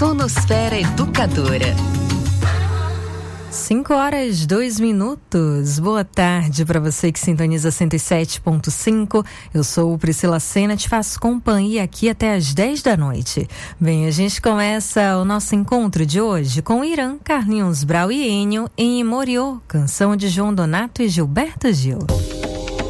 Sonosfera Educadora. 5h02. Boa tarde para você que sintoniza 107.5. Eu sou Priscila Sena, te faço companhia aqui até às 10 da noite. Bem, a gente começa o nosso encontro de hoje com Irã, Carlinhos Brau e Enio em Moriô, canção de João Donato e Gilberto Gil.